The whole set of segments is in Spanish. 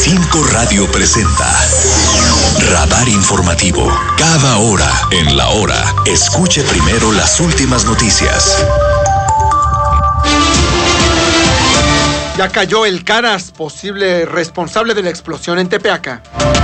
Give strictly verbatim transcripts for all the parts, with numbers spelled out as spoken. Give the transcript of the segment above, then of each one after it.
Cinco Radio presenta Radar Informativo. Cada hora en la hora, escuche primero las últimas noticias. Ya cayó el Caras, posible responsable de la explosión en Tepeaca.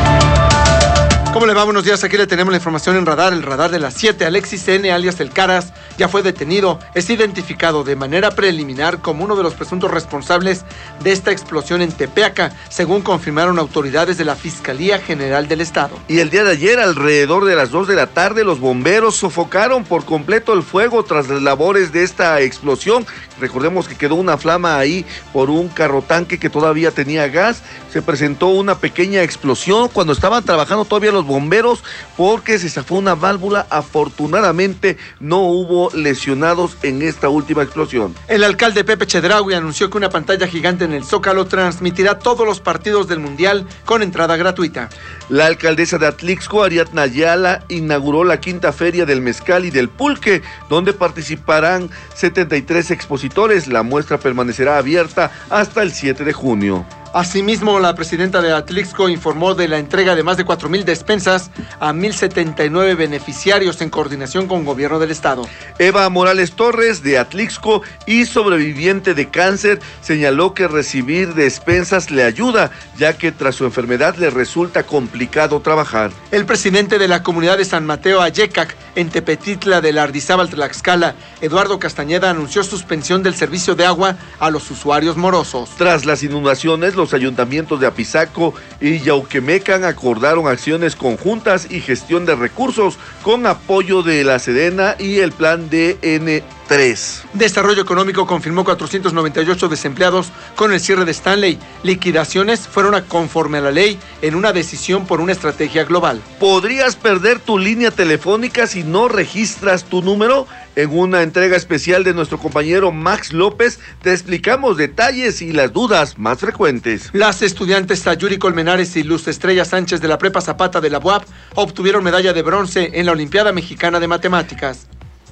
¿Cómo le va? Buenos días, aquí le tenemos la información en Radar, el Radar de las siete. Alexis N., alias El Caras, ya fue detenido. Es identificado de manera preliminar como uno de los presuntos responsables de esta explosión en Tepeaca, según confirmaron autoridades de la Fiscalía General del Estado. Y el día de ayer, alrededor de las dos de la tarde, los bomberos sofocaron por completo el fuego tras las labores de esta explosión. Recordemos que quedó una flama ahí por un carrotanque que todavía tenía gas. Se presentó una pequeña explosión cuando estaban trabajando todavía los bomberos porque se zafó una válvula. Afortunadamente no hubo lesionados en esta última explosión. El alcalde Pepe Chedraui anunció que una pantalla gigante en el Zócalo transmitirá todos los partidos del Mundial con entrada gratuita. La alcaldesa de Atlixco, Ariadna Ayala, inauguró la quinta feria del mezcal y del pulque, donde participarán setenta y tres expositores. La muestra permanecerá abierta hasta el siete de junio. Asimismo, la presidenta de Atlixco informó de la entrega de más de cuatro mil despensas a mil setenta y nueve beneficiarios en coordinación con gobierno del estado. Eva Morales Torres, de Atlixco y sobreviviente de cáncer, señaló que recibir despensas le ayuda, ya que tras su enfermedad le resulta complicado trabajar. El presidente de la comunidad de San Mateo Ayecac, en Tepetitla de la Ardizábal Tlaxcala, Eduardo Castañeda, anunció suspensión del servicio de agua a los usuarios morosos. Tras las inundaciones, los ayuntamientos de Apizaco y Yauquemecan acordaron acciones conjuntas y gestión de recursos con apoyo de la Sedena y el plan D N tres. Desarrollo Económico confirmó cuatrocientos noventa y ocho desempleados con el cierre de Stanley. Liquidaciones fueron a conforme a la ley en una decisión por una estrategia global. ¿Podrías perder tu línea telefónica si no registras tu número? En una entrega especial de nuestro compañero Max López, te explicamos detalles y las dudas más frecuentes. Las estudiantes Sayuri Colmenares y Luz Estrella Sánchez de la Prepa Zapata de la U A P obtuvieron medalla de bronce en la Olimpiada Mexicana de Matemáticas.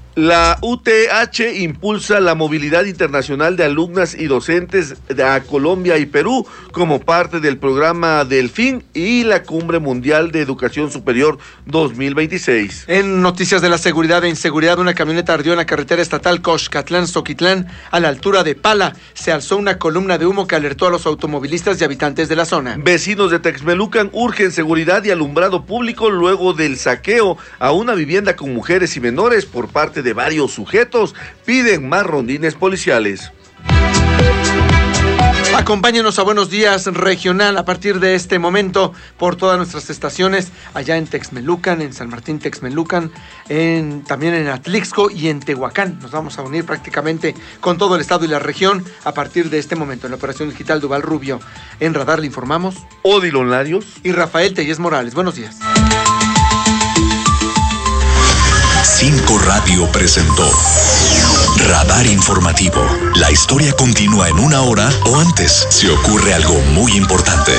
La U T H impulsa la movilidad internacional de alumnas y docentes a Colombia y Perú como parte del programa Delfín y la Cumbre Mundial de Educación Superior dos mil veintiséis. En noticias de la seguridad e inseguridad, una camioneta ardió en la carretera estatal Coxcatlán-Zoquitlán a la altura de Pala. Se alzó una columna de humo que alertó a los automovilistas y habitantes de la zona. Vecinos de Texmelucan urgen seguridad y alumbrado público luego del saqueo a una vivienda con mujeres y menores por parte de varios sujetos. Piden más rondines policiales. Acompáñenos a Buenos Días Regional a partir de este momento por todas nuestras estaciones, allá en Texmelucan, en San Martín Texmelucan, en, también en Atlixco y en Tehuacán. Nos vamos a unir prácticamente con todo el estado y la región a partir de este momento en la operación digital Duval Rubio. En Radar le informamos Odilon Larios y Rafael Tellez Morales. Buenos días. Cinco Radio presentó Radar Informativo. La historia continúa en una hora o antes si ocurre algo muy importante.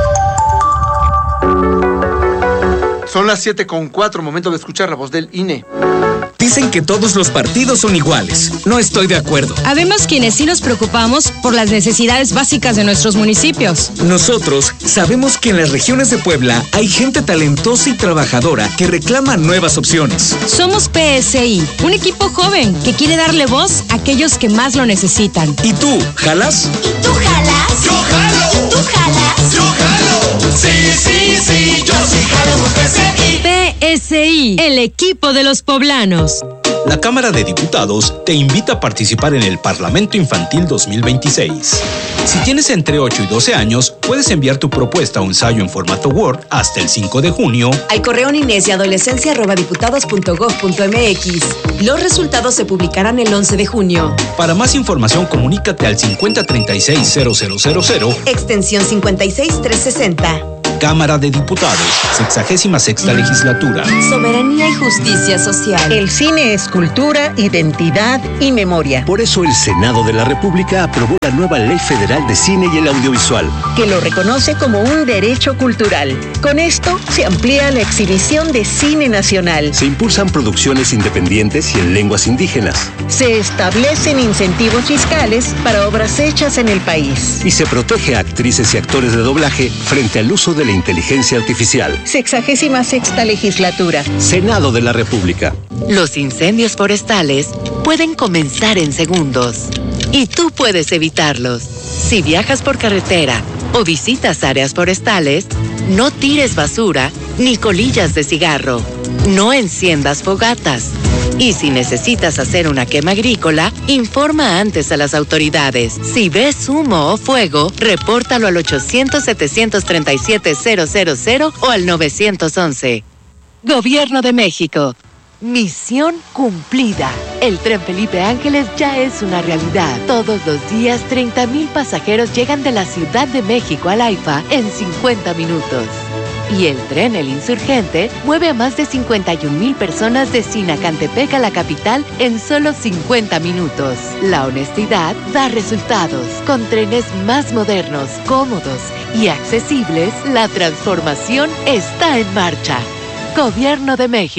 Son las siete con cuatro, momento de escuchar la voz del I N E. Dicen que todos los partidos son iguales. No estoy de acuerdo. Habemos quienes sí nos preocupamos por las necesidades básicas de nuestros municipios. Nosotros sabemos que en las regiones de Puebla hay gente talentosa y trabajadora que reclama nuevas opciones. Somos P S I, un equipo joven que quiere darle voz a aquellos que más lo necesitan. ¿Y tú, jalas? ¿Y tú jalas? ¡Yo jalo! ¿Tú jalas? ¡Yo jalo! Sí, sí, sí, yo sí jalo con P S I. P S I, el equipo de los poblanos. La Cámara de Diputados te invita a participar en el Parlamento Infantil dos mil veintiséis. Si tienes entre ocho y doce años, puedes enviar tu propuesta o ensayo en formato Word hasta el cinco de junio al correo niñez y adolescencia arroba diputados punto gob punto mx. Los resultados se publicarán el once de junio. Para más información, comunícate al cincuenta treinta y seis cero cero cero cero, extensión cincuenta y seis trescientos sesenta. Cámara de Diputados, sexagésima sexta legislatura. Soberanía y justicia social. El cine es cultura, identidad y memoria. Por eso el Senado de la República aprobó la nueva Ley Federal de Cine y el Audiovisual, que lo reconoce como un derecho cultural. Con esto se amplía la exhibición de cine nacional. Se impulsan producciones independientes y en lenguas indígenas. Se establecen incentivos fiscales para obras hechas en el país. Y se protege a actrices y actores de doblaje frente al uso de la inteligencia artificial. Sexagésima sexta legislatura. Senado de la República. Los incendios forestales pueden comenzar en segundos y tú puedes evitarlos. Si viajas por carretera o visitas áreas forestales, no tires basura ni colillas de cigarro. No enciendas fogatas. Y si necesitas hacer una quema agrícola, informa antes a las autoridades. Si ves humo o fuego, repórtalo al ochocientos, setecientos treinta y siete, cero cero cero o al nueve once. Gobierno de México. Misión cumplida. El tren Felipe Ángeles ya es una realidad. Todos los días, treinta mil pasajeros llegan de la Ciudad de México al AIFA en cincuenta minutos. Y el tren El Insurgente mueve a más de cincuenta y un mil personas de Sinacantepec a la capital en solo cincuenta minutos. La honestidad da resultados. Con trenes más modernos, cómodos y accesibles, la transformación está en marcha. Gobierno de México.